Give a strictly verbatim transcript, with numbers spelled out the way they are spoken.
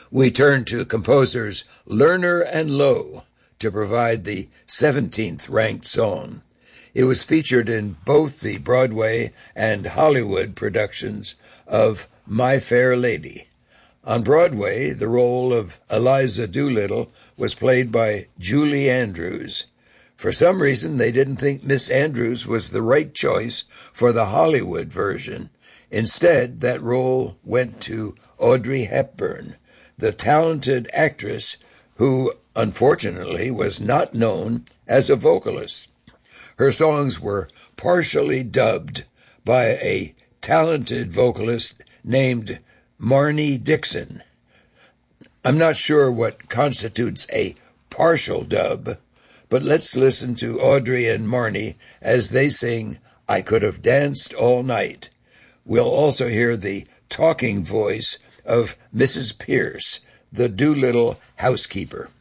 we turn to composers Lerner and Lowe to provide the seventeenth ranked song. It was featured in both the Broadway and Hollywood productions of My Fair Lady. On Broadway, the role of Eliza Doolittle was played by Julie Andrews. For some reason, they didn't think Miss Andrews was the right choice for the Hollywood version. Instead, that role went to Audrey Hepburn, the talented actress who, unfortunately, was not known as a vocalist. Her songs were partially dubbed by a talented vocalist named Marnie Dixon. I'm not sure what constitutes a partial dub, but let's listen to Audrey and Marnie as they sing I Could Have Danced All Night. We'll also hear the talking voice of Missus Pierce, the Doolittle housekeeper.